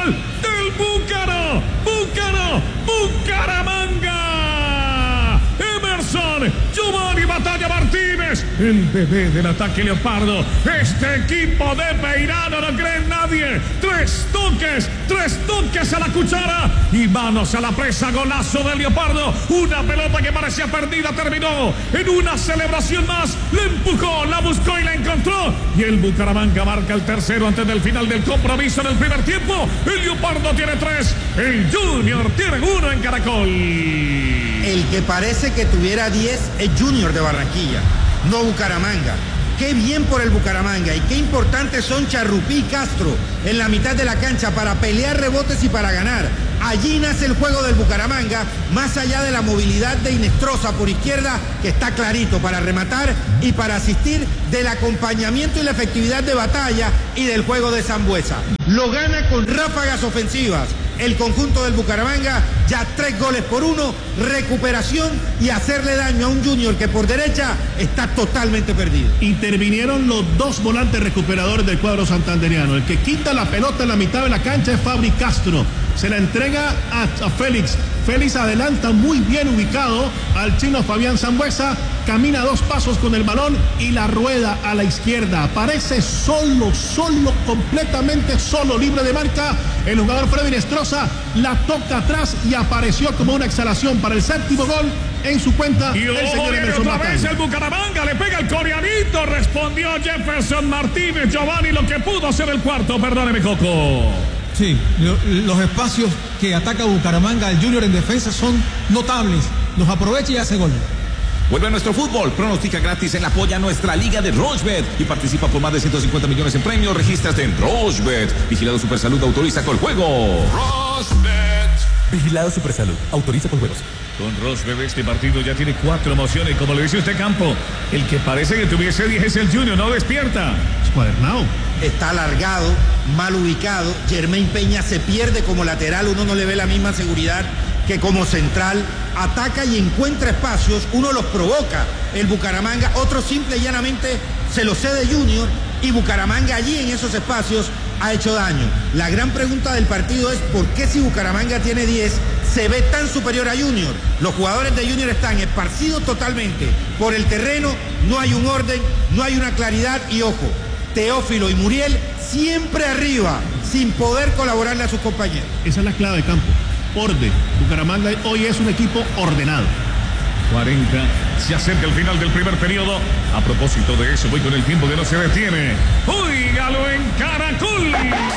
gol del Bucaramanga. Emerson Giovanni Batalla Martínez, el bebé del ataque leopardo. Este equipo de Peirano no cree en nadie. Tres toques a la cuchara y manos a la presa. Golazo del leopardo. Una pelota que parecía perdida terminó en una celebración más. La empujó, la buscó y la encontró. Y el Bucaramanga marca el tercero antes del final del compromiso en el primer tiempo. El leopardo tiene 3, el Junior tiene 1 en Caracol. El que parece que tuviera 10 es Junior de Barranquilla, no Bucaramanga. Qué bien por el Bucaramanga y qué importantes son Charrupí y Castro en la mitad de la cancha para pelear rebotes y para ganar. Allí nace el juego del Bucaramanga, más allá de la movilidad de Inestrosa por izquierda, que está clarito para rematar y para asistir, del acompañamiento y la efectividad de Batalla y del juego de Sambuesa. Lo gana con ráfagas ofensivas. El conjunto del Bucaramanga, ya 3-1, recuperación y hacerle daño a un Junior que por derecha está totalmente perdido. Intervinieron los dos volantes recuperadores del cuadro santandereano. El que quita la pelota en la mitad de la cancha es Fabri Castro. Se la entrega a Félix. Félix adelanta muy bien ubicado al chino Fabián Sambuesa. Camina 2 pasos con el balón y la rueda a la izquierda. Aparece solo, completamente solo, libre de marca. El jugador Freddy Inestrosa la toca atrás y apareció como una exhalación para el séptimo gol en su cuenta. Y el señor Emerson otra vez el Bucaramanga, le pega el coreanito. Respondió Jefferson Martínez. Giovanni, lo que pudo hacer el cuarto. Perdóneme, Coco. Sí, los espacios que ataca Bucaramanga, el Junior en defensa, son notables. Los aprovecha y hace gol. Vuelve a nuestro fútbol, pronostica gratis en la polla nuestra liga de Rochebet y participa por más de 150 millones en premios. Regístrate en Rochebet. Vigilado Supersalud, autoriza con juego. Rochebet. Vigilado Supersalud, autoriza con juegos. Con Rochebet este partido ya tiene 4 emociones, como lo dice usted, Campo. El que parece que tuviese 10 es el Junior, no despierta. Escuadernado. Está alargado, mal ubicado. Germain Peña se pierde como lateral, uno no le ve la misma seguridad que como central. Ataca y encuentra espacios, uno los provoca el Bucaramanga, otro simple y llanamente se lo cede Junior y Bucaramanga allí en esos espacios ha hecho daño. La gran pregunta del partido es ¿por qué si Bucaramanga tiene 10 se ve tan superior a Junior? Los jugadores de Junior están esparcidos totalmente por el terreno, no hay un orden, no hay una claridad y ojo, Teófilo y Muriel siempre arriba, sin poder colaborarle a sus compañeros. Esa es la clave de campo. Orden. Bucaramanga hoy es un equipo ordenado. 40. Se acerca el final del primer periodo. A propósito de eso, voy con el tiempo que no se detiene. ¡Óigalo en Caracol!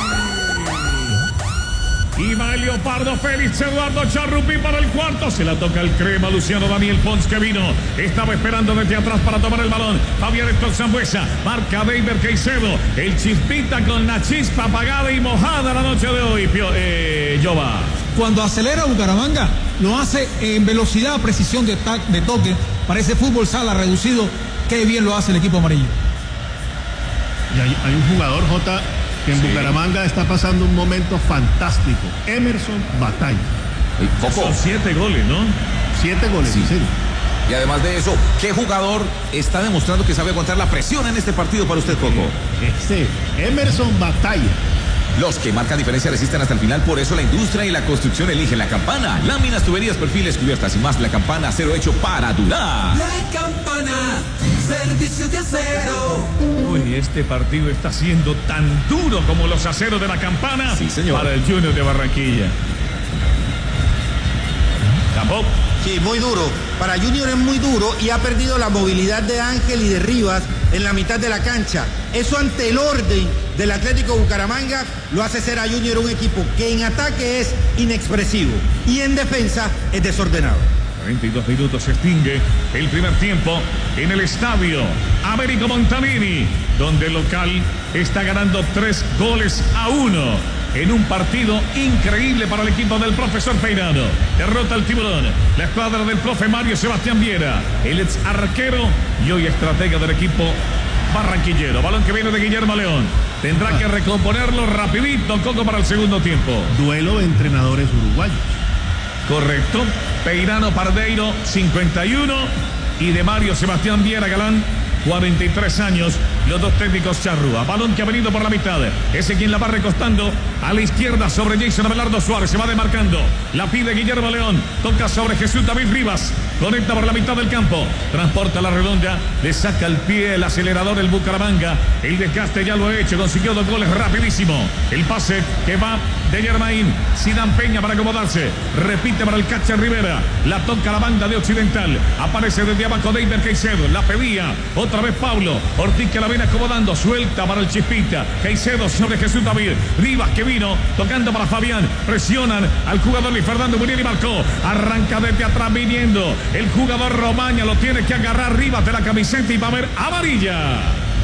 Y va el leopardo Félix Eduardo Charrupí para el cuarto. Se la toca el crema Luciano Daniel Pons, que vino. Estaba esperando desde atrás para tomar el balón. Fabián Héctor Sambuesa. Marca David Caicedo. El Chispita con la chispa apagada y mojada la noche de hoy. Jova. Cuando acelera Bucaramanga, lo hace en velocidad, precisión de toque. Parece fútbol sala reducido. Qué bien lo hace el equipo amarillo. Y hay un jugador, Jota, que en Bucaramanga está pasando un momento fantástico. Emerson Batalla. Coco. Son 7 goles, ¿no? 7 goles, sí. En serio. Y además de eso, ¿qué jugador está demostrando que sabe aguantar la presión en este partido para usted, Coco? Emerson Batalla. Los que marcan diferencia resisten hasta el final, por eso la industria y la construcción eligen La Campana. Láminas, tuberías, perfiles, cubiertas y más. La Campana, acero hecho para durar. La Campana, servicio de acero. Uy, este partido está siendo tan duro como los aceros de La Campana. Sí, señor. Para el Junior de Barranquilla. Campo. Sí, muy duro. Para Junior es muy duro y ha perdido la movilidad de Ángel y de Rivas en la mitad de la cancha. Eso ante el orden del Atlético Bucaramanga lo hace ser a Junior un equipo que en ataque es inexpresivo y en defensa es desordenado. 42 minutos se extingue el primer tiempo en el estadio Américo Montanini, donde el local está ganando 3-1 en un partido increíble para el equipo del profesor Peirano. Derrota al Tiburón, la escuadra del profe Mario Sebastián Viera, el ex arquero y hoy estratega del equipo barranquillero. Balón que viene de Guillermo León. Tendrá que recomponerlo rapidito, Coco, para el segundo tiempo. Duelo de entrenadores uruguayos. Correcto. Peirano Pardeiro, 51. Y de Mario Sebastián Viera Galán, 43 años. los dos técnicos Charrúa. Balón que ha venido por la mitad. Ese quien la va recostando a la izquierda sobre Jason Abelardo Suárez. Se va demarcando. La pide Guillermo León. Toca sobre Jesús David Rivas. Conecta por la mitad del campo. Transporta la redonda. Le saca el pie el acelerador el Bucaramanga. El desgaste ya lo ha hecho. Consiguió 2 goles rapidísimo. El pase que va de Germain. Zidane Peña para acomodarse. Repite para el Cacha Rivera. La toca la banda de Occidental. Aparece desde abajo David Caicedo. La pedía. Otra vez Pablo. Ortiz que la viene acomodando. Suelta para el Chispita. Caicedo sobre Jesús David. Rivas que vino. Tocando para Fabián. Presionan al jugador Luis Fernando Muriel y marcó. Arranca desde atrás viniendo. El jugador Romaña lo tiene que agarrar Rivas de la camiseta y va a haber amarilla.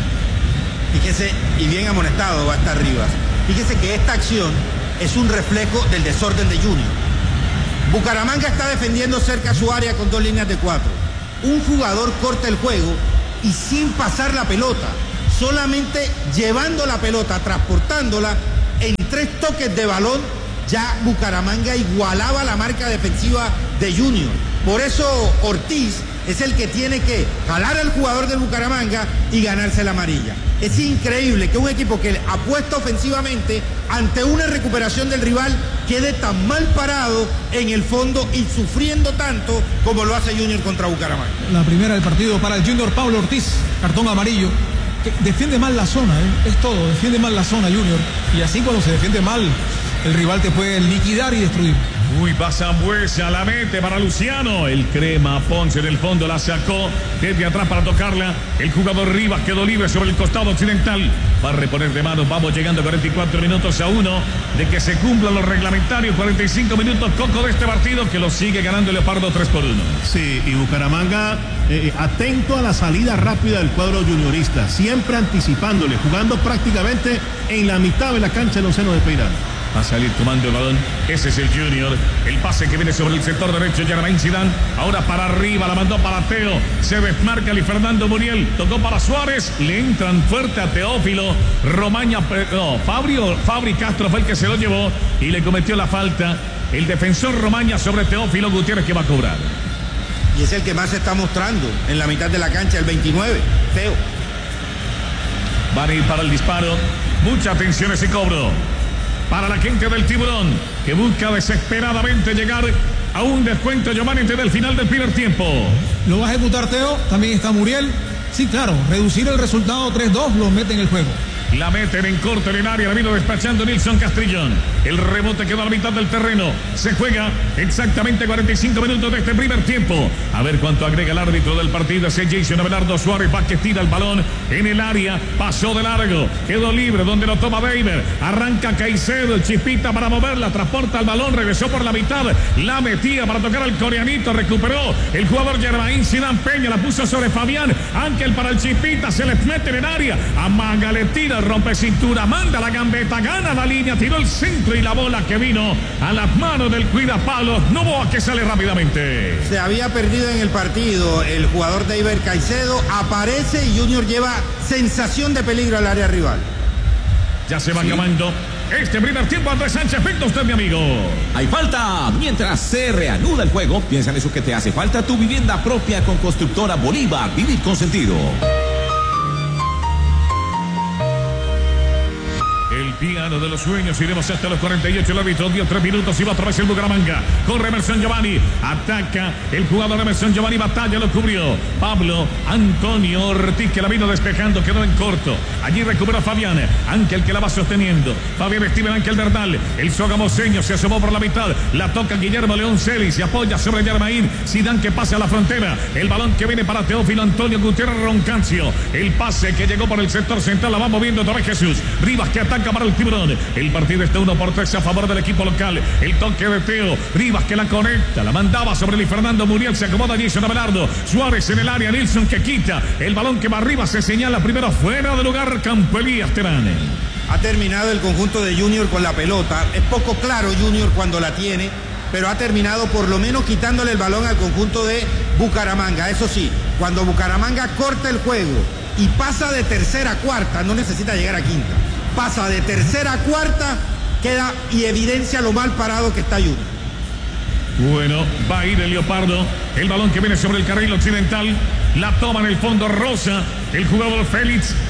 Fíjese, y bien amonestado va a estar Rivas. Fíjese que esta acción es un reflejo del desorden de Junior. Bucaramanga está defendiendo cerca a su área con 2 líneas de 4. Un jugador corta el juego y sin pasar la pelota, solamente llevando la pelota, transportándola en 3 toques de balón, ya Bucaramanga igualaba la marca defensiva de Junior. Por eso Ortiz es el que tiene que jalar al jugador del Bucaramanga y ganarse la amarilla. Es increíble que un equipo que apuesta ofensivamente ante una recuperación del rival quede tan mal parado en el fondo y sufriendo tanto como lo hace Junior contra Bucaramanga. La primera del partido para el Junior, Pablo Ortiz, cartón amarillo. Que defiende mal la zona, es todo, defiende mal la zona Junior. Y así cuando se defiende mal, el rival te puede liquidar y destruir. Uy, pasa Buesa, la mete para Luciano. El crema Ponce del fondo la sacó desde atrás para tocarla. El jugador Rivas quedó libre sobre el costado occidental. Va a reponer de manos. Vamos llegando a 44 minutos a 1 de que se cumplan los reglamentarios. 45 minutos Coco de este partido que lo sigue ganando el Leopardo 3-1. Sí, y Bucaramanga atento a la salida rápida del cuadro juniorista. Siempre anticipándole, jugando prácticamente en la mitad de la cancha el Onceno de Peirano. Va a salir tomando el balón. Ese es el Junior. El pase que viene sobre el sector derecho. Germain Zidane. Ahora para arriba. La mandó para Teo. Se desmarca Luis Fernando Muriel. Tocó para Suárez. Le entran fuerte a Teófilo. Romaña. No, Fabri Castro fue el que se lo llevó. Y le cometió la falta. El defensor Romaña sobre Teófilo Gutiérrez que va a cobrar. Y es el que más se está mostrando en la mitad de la cancha. El 29. Teo. Van a ir para el disparo. Mucha atención ese cobro. Para la gente del Tiburón, que busca desesperadamente llegar a un descuento, Giovanni, antes del final del primer tiempo. Lo va a ejecutar Teo, también está Muriel. Sí, claro, reducir el resultado 3-2 lo mete en el juego. La meten en corto en el área, la vino despachando Nilson Castrillón. El rebote quedó a la mitad del terreno. Se juega exactamente 45 minutos de este primer tiempo. A ver cuánto agrega el árbitro del partido. Ese Jason Abelardo Suárez va que tira el balón en el área. Pasó de largo. Quedó libre donde lo toma Beiber. Arranca Caicedo, el Chispita para moverla. Transporta el balón, regresó por la mitad. La metía para tocar al coreanito. Recuperó el jugador Germain Zidane Peña. La puso sobre Fabián. Ángel para el Chispita. Se les mete en el área. Amaga, le tira, rompe cintura, manda la gambeta, gana la línea, tiró el centro y la bola que vino a las manos del cuidapalos. Novoa que sale rápidamente. Se había perdido en el partido el jugador David Caicedo. Aparece y Junior lleva sensación de peligro al área rival. Ya se va acabando este primer tiempo. Andrés Sánchez, venga usted, mi amigo. Hay falta. Mientras se reanuda el juego, piensa en eso que te hace falta. Tu vivienda propia con Constructora Bolívar. Vivir con sentido. El piano de los sueños, iremos hasta los 48. El árbitro dio 3 minutos y va otra vez el Bucaramanga. Corre Emerson Giovanni, ataca el jugador Emerson Giovanni, batalla, lo cubrió Pablo Antonio Ortiz que la vino despejando, quedó en corto. Allí recupera Fabián, Ángel que la va sosteniendo. Fabián Steven Ángel Bernal, el sogamoseño se asomó por la mitad, la toca Guillermo León Celis, se apoya sobre Germain Zidane que pasa a la frontera. El balón que viene para Teófilo Antonio Gutiérrez Roncancio. El pase que llegó por el sector central, la va moviendo otra vez Jesús. Rivas que ataca para el Tiburón. El partido está 1-3 a favor del equipo local. El toque de Teo. Rivas que la conecta. La mandaba sobre Luis Fernando Muriel. Se acomoda Jason Abelardo. Suárez en el área. Nilson que quita. El balón que va arriba se señala primero fuera de lugar. Campo Elías Terán. Ha terminado el conjunto de Junior con la pelota. Es poco claro Junior cuando la tiene, pero ha terminado por lo menos quitándole el balón al conjunto de Bucaramanga. Eso sí, cuando Bucaramanga corta el juego y pasa de tercera a cuarta, no necesita llegar a quinta. Pasa de tercera a cuarta, queda y evidencia lo mal parado que está Junior. Bueno, va a ir el Leopardo. El balón que viene sobre el carril occidental. La toma en el fondo Rosa. El jugador Félix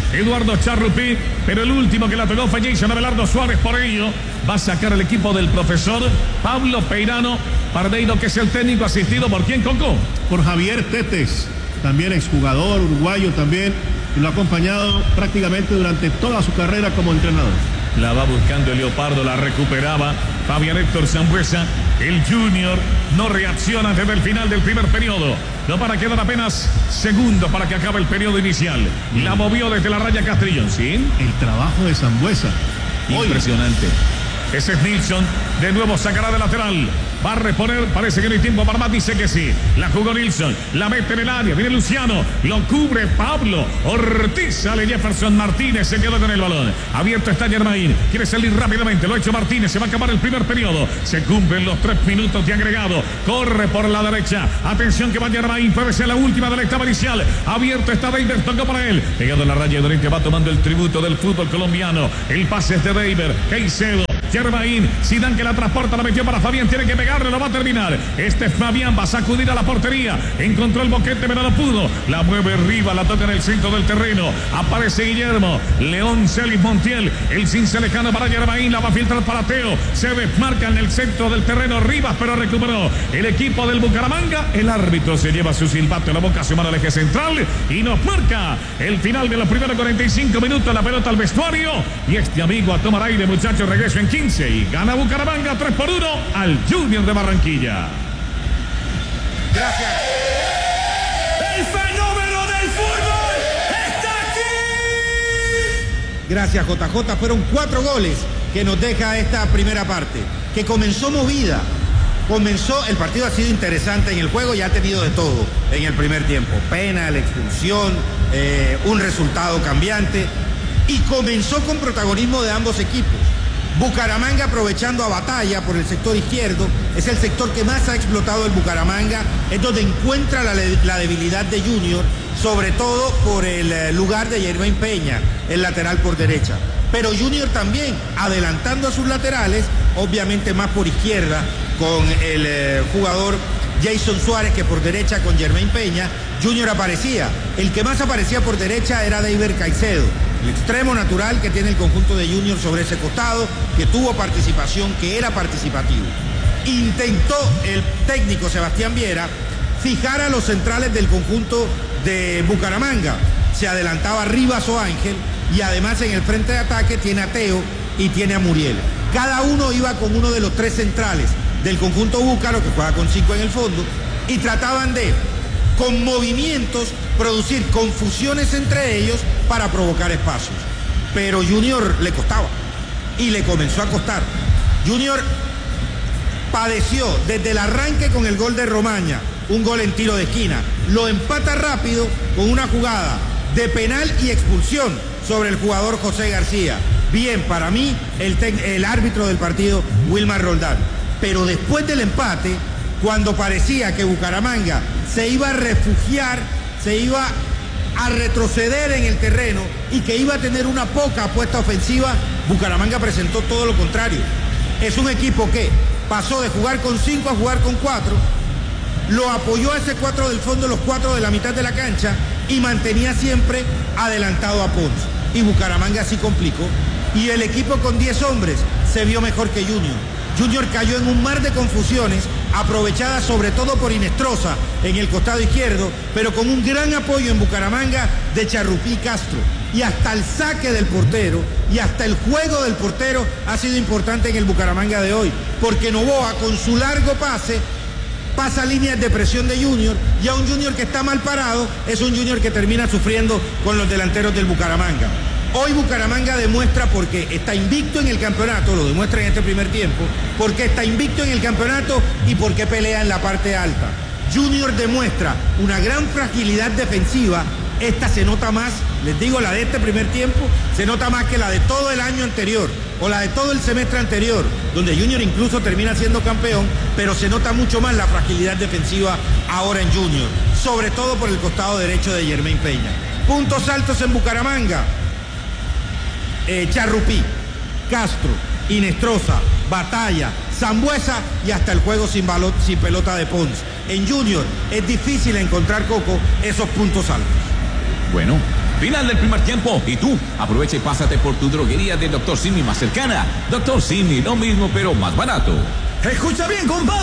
Eduardo Charrupí, pero el último que la pegó fue Jason Abelardo Suárez. Por ello va a sacar el equipo del profesor Pablo Peirano Pardeiro, que es el técnico, asistido por quién, Coco. Por Javier Tetes, también exjugador uruguayo también, y lo ha acompañado prácticamente durante toda su carrera como entrenador. La va buscando el Leopardo, la recuperaba Fabián Héctor Sambuesa. El Junior no reacciona desde el final del primer periodo. No, para quedar apenas segundos para que acabe el periodo inicial. La movió desde la raya Castrillón, ¿sí? El trabajo de Sambuesa. Impresionante. Ese es Nilsson. De nuevo sacará de lateral. Va a reponer. Parece que no hay tiempo para más. Dice que sí. La jugó Nilsson. La mete en el área. Viene Luciano. Lo cubre Pablo Ortiz. Sale Jefferson Martínez. Se quedó con el balón. Abierto está Germain. Quiere salir rápidamente. Lo ha hecho Martínez. Se va a acabar el primer periodo. Se cumplen los 3 minutos de agregado. Corre por la derecha. Atención que va Germain. Puede ser la última de la etapa inicial. Abierto está Deiber. Tocó para él. Pegado en la raya de oriente. Va tomando el tributo del fútbol colombiano. El pase es de Deiber. Caicedo. Germain, Zidane que la transporta, la metió para Fabián, tiene que pegarle, lo va a terminar. Este Fabián va a sacudir a la portería, encontró el boquete, pero no pudo. La mueve arriba, la toca en el centro del terreno. Aparece Guillermo, León Celis Montiel, el cince lejano para Germain, la va a filtrar para Teo. Se desmarca en el centro del terreno Rivas, pero recuperó el equipo del Bucaramanga. El árbitro se lleva su silbato en la boca, se manda al eje central y nos marca el final de los primeros 45 minutos. La pelota al vestuario y este amigo a tomar aire, muchachos, regreso en 15 y gana Bucaramanga 3-1 al Junior de Barranquilla. Gracias. El fenómeno del fútbol está aquí. Gracias, JJ. Fueron 4 goles que nos deja esta primera parte, que comenzó movida. El partido ha sido interesante en el juego y ha tenido de todo en el primer tiempo. Penal, expulsión, un resultado cambiante. Y comenzó con protagonismo de ambos equipos. Bucaramanga aprovechando a Batalla por el sector izquierdo, es el sector que más ha explotado el Bucaramanga, es donde encuentra la debilidad de Junior, sobre todo por el lugar de Germain Peña, el lateral por derecha. Pero Junior también adelantando a sus laterales, obviamente más por izquierda, con el jugador Jason Suárez, que por derecha con Germain Peña. Junior aparecía, el que más aparecía por derecha era Deiber Caicedo, el extremo natural que tiene el conjunto de Junior sobre ese costado, que tuvo participación, que era participativo. Intentó el técnico Sebastián Viera fijar a los centrales del conjunto de Bucaramanga. Se adelantaba Rivas o Ángel, y además en el frente de ataque tiene a Teo y tiene a Muriel. Cada uno iba con uno de los 3 centrales del conjunto búcaro, que juega con 5 en el fondo, y trataban de, con movimientos, producir confusiones entre ellos para provocar espacios. Pero Junior le costaba y le comenzó a costar. Junior padeció desde el arranque con el gol de Romaña, un gol en tiro de esquina. Lo empata rápido con una jugada de penal y expulsión sobre el jugador José García. Bien, para mí, el árbitro del partido, Wilmar Roldán. Pero después del empate, cuando parecía que Bucaramanga se iba a refugiar, se iba a retroceder en el terreno y que iba a tener una poca apuesta ofensiva, Bucaramanga presentó todo lo contrario. Es un equipo que pasó de jugar con 5 a jugar con 4, lo apoyó a ese 4 del fondo, los 4 de la mitad de la cancha, y mantenía siempre adelantado a Pons. Y Bucaramanga así complicó. Y el equipo con 10 hombres se vio mejor que Junior. Junior cayó en un mar de confusiones, aprovechadas sobre todo por Inestrosa en el costado izquierdo, pero con un gran apoyo en Bucaramanga de Charrupí Castro. Y hasta el saque del portero y hasta el juego del portero ha sido importante en el Bucaramanga de hoy, porque Novoa con su largo pase pasa líneas de presión de Junior, y a un Junior que está mal parado es un Junior que termina sufriendo con los delanteros del Bucaramanga. Hoy Bucaramanga demuestra, porque está invicto en el campeonato, lo demuestra en este primer tiempo, porque está invicto en el campeonato y porque pelea en la parte alta. Junior demuestra una gran fragilidad defensiva. Esta se nota más, les digo, la de este primer tiempo se nota más que la de todo el año anterior o la de todo el semestre anterior, donde Junior incluso termina siendo campeón, pero se nota mucho más la fragilidad defensiva ahora en Junior, sobre todo por el costado derecho de Germain Peña. Puntos altos en Bucaramanga: Charrupí, Castro, Inestrosa, Batalla, Sambuesa y hasta el juego sin pelota de Pons. En Junior es difícil encontrar, Coco, esos puntos altos. Bueno, Final del primer tiempo y tú aprovecha y pásate por tu droguería de Dr. Simi más cercana. Dr. Simi, lo mismo pero más barato. Escucha bien, compadre.